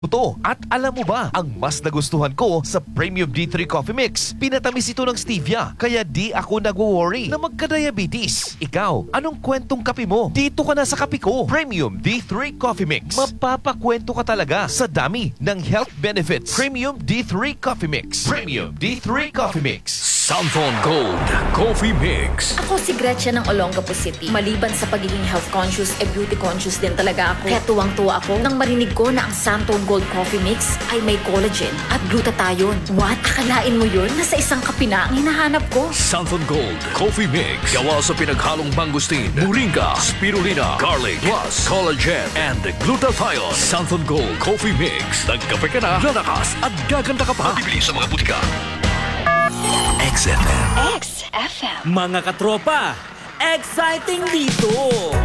Ito. At alam mo ba, ang mas nagustuhan ko sa Premium D3 Coffee Mix, pinatamis ito ng stevia, kaya di ako nagwo-worry na magka-diabetes. Ikaw, anong kwentong kape mo? Dito ka na sa kape ko. Premium D3 Coffee Mix. Mapapakwento ka talaga sa dami ng health benefits. Premium D3 Coffee Mix. Premium D3 Coffee Mix. Samphon Gold Coffee Mix. Ako si Gretchen ng Olongapo City. Maliban sa pagiging health conscious, beauty conscious din talaga ako. Kaya tuwang-tuwa ako nang marinig ko na ang Samphon Gold Coffee Mix ay may collagen at glutathione. What? Akalain mo yun? Nasa isang kape na ang hinahanap ko. Samphon Gold Coffee Mix. Gawa sa pinaghalong mangustin, moringa, spirulina, garlic, plus collagen and glutathione. Samphon Gold Coffee Mix. Nagkape ka na, lalakas at gaganda ka pa. Bibili sa mga butika. XFM. XFM. Mga katropa, exciting dito!